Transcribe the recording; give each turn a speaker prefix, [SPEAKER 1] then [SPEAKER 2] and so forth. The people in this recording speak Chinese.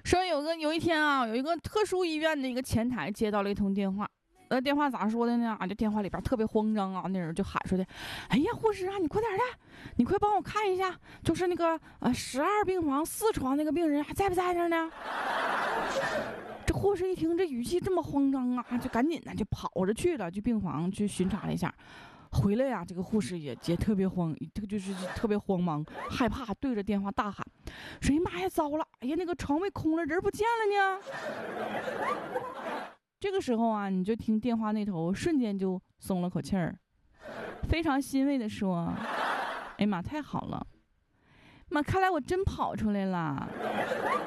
[SPEAKER 1] 说有一天啊，有一个特殊医院的一个前台接到了一通电话。电话咋说的呢？这电话里边特别慌张啊，那人就喊说的：“哎呀，护士啊，你快点的，你快帮我看一下，就是那个12病房4床那个病人还在不在那呢？”这护士一听这语气这么慌张啊，就赶紧的就跑着去了，去病房去巡查了一下。回来呀，这个护士也特别慌，就是特别慌忙，害怕，对着电话大喊：“说哎妈呀，糟了！哎呀，那个床位空了，人不见了呢！”这个时候啊，你就听电话那头瞬间就松了口气儿，非常欣慰地说：“哎妈，太好了，妈，看来我真跑出来了。